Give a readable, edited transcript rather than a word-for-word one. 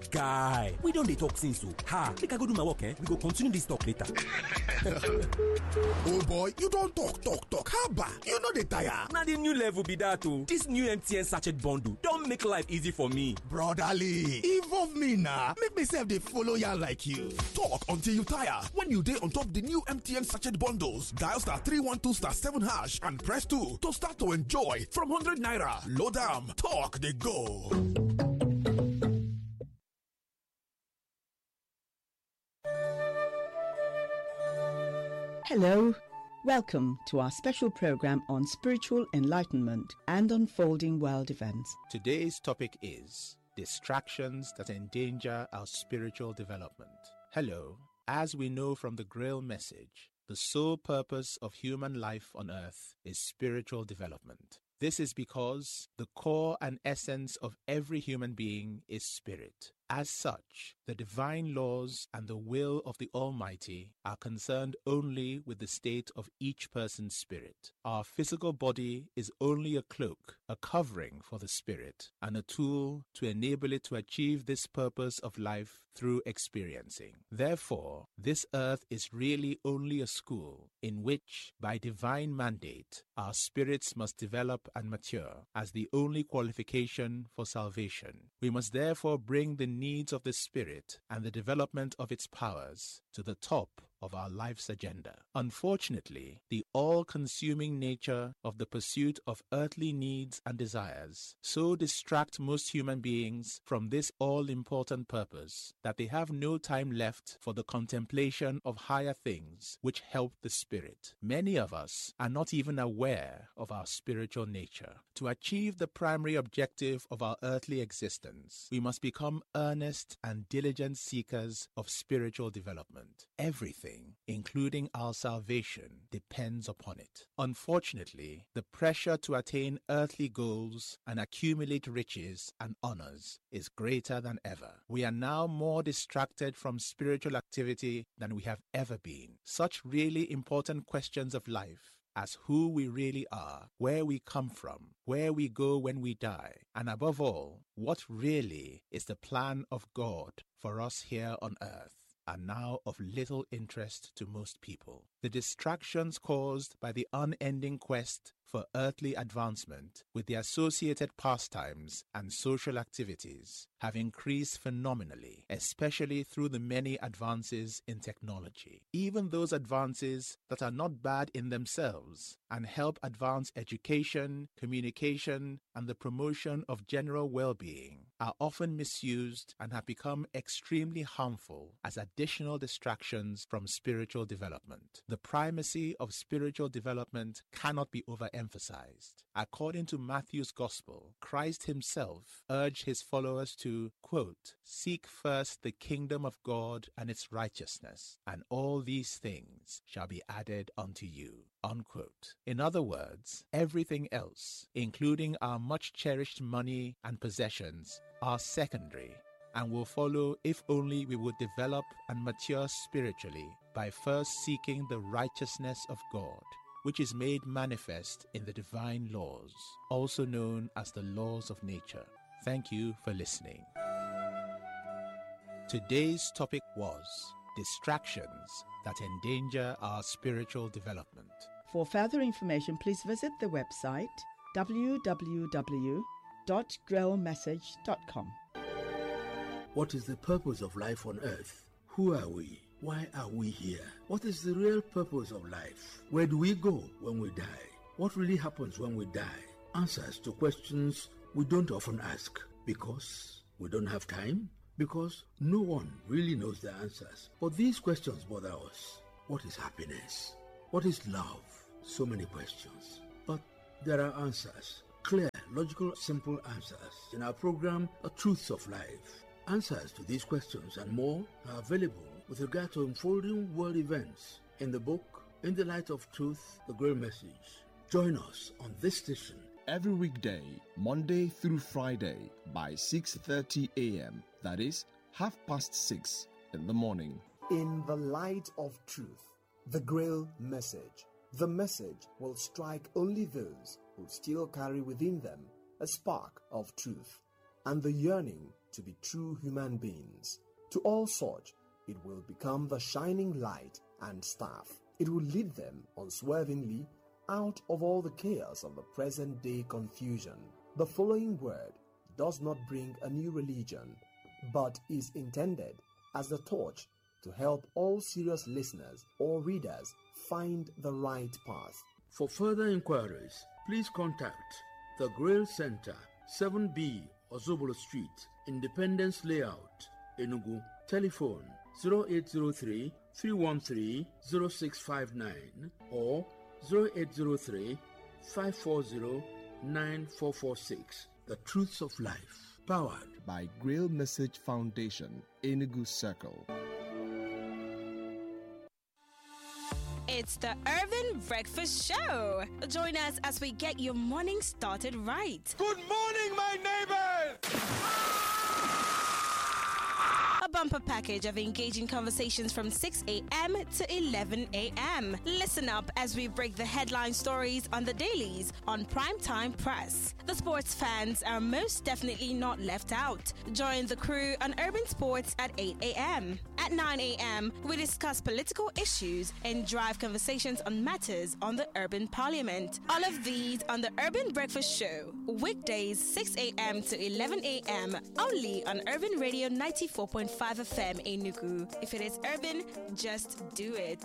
Guy, we don dey talk since o. Make I go do my work, we go continue this talk later. Oh boy, you don talk. Haba, you no dey tire. Na the new level be that o. This new MTN sachet bundle don make life easy for me. Brotherly, involve me na. Make me sef dey follow yarn like you. Talk until you tire. When you dey on top the new MTN sachet bundles, dial *312*7# and press 2 to start to enjoy from 100 naira. Load am, talk dey go. Hello, welcome to our special program on spiritual enlightenment and unfolding world events. Today's topic is distractions that endanger our spiritual development. Hello, as we know from the Grail message, the sole purpose of human life on earth is spiritual development. This is because the core and essence of every human being is spirit. As such, the divine laws and the will of the Almighty are concerned only with the state of each person's spirit. Our physical body is only a cloak, a covering for the spirit, and a tool to enable it to achieve this purpose of life through experiencing. Therefore, this earth is really only a school in which, by divine mandate, our spirits must develop and mature as the only qualification for salvation. We must therefore bring the needs of the spirit and the development of its powers to the top of our life's agenda. Unfortunately, the all-consuming nature of the pursuit of earthly needs and desires so distract most human beings from this all-important purpose that they have no time left for the contemplation of higher things which help the spirit. Many of us are not even aware of our spiritual nature. To achieve the primary objective of our earthly existence, we must become earnest and diligent seekers of spiritual development. Everything, including our salvation, depends upon it. Unfortunately, the pressure to attain earthly goals and accumulate riches and honors is greater than ever. We are now more distracted from spiritual activity than we have ever been. Such really important questions of life as who we really are, where we come from, where we go when we die, and above all, what really is the plan of God for us here on earth, are now of little interest to most people. The distractions caused by the unending quest for earthly advancement with the associated pastimes and social activities have increased phenomenally, especially through the many advances in technology. Even those advances that are not bad in themselves and help advance education, communication, and the promotion of general well-being are often misused and have become extremely harmful as additional distractions from spiritual development. The primacy of spiritual development cannot be overemphasized. According to Matthew's Gospel, Christ himself urged his followers to, quote, "Seek first the kingdom of God and its righteousness, and all these things shall be added unto you," unquote. In other words, everything else, including our much-cherished money and possessions, are secondary and will follow if only we would develop and mature spiritually by first seeking the righteousness of God, which is made manifest in the divine laws, also known as the laws of nature. Thank you for listening. Today's topic was distractions that endanger our spiritual development. For further information, please visit the website www.grailmessage.com. What is the purpose of life on earth? Who are we? Why are we here? What is the real purpose of life? Where do we go when we die? What really happens when we die? Answers to questions we don't often ask because we don't have time, because no one really knows the answers. But these questions bother us. What is happiness? What is love? So many questions. But there are answers. Clear, logical, simple answers. In our program, The Truths of Life. Answers to these questions and more are available with regard to unfolding world events in the book, In the Light of Truth, The Grail Message. Join us on this station every weekday, Monday through Friday by 6:30 a.m. That is 6:30 in the morning. In the Light of Truth, The Grail Message. The message will strike only those who still carry within them a spark of truth. and the yearning to be true human beings. To all such, it will become the shining light and staff. It will lead them unswervingly out of all the chaos of the present-day confusion. The following word does not bring a new religion, but is intended as the torch to help all serious listeners or readers find the right path. For further inquiries, please contact the Grail Center, 7B Ozobolo Street, Independence Layout, Enugu. Telephone 0803 313 0659 or 0803 540 9446. The Truths of Life, powered by Grail Message Foundation, Enugu Circle. It's the Urban Breakfast Show. Join us as we get your morning started right. Good morning, my neighbors! A bumper package of engaging conversations from 6 a.m. to 11 a.m. Listen up as we break the headline stories on the dailies on Primetime Press. The sports fans are most definitely not left out. Join the crew on Urban Sports at 8 a.m. At 9 a.m., we discuss political issues and drive conversations on matters on the Urban Parliament. All of these on the Urban Breakfast Show. Weekdays 6 a.m. to 11 a.m. only on Urban Radio 94.5 FM Enugu. If it is urban, just do it.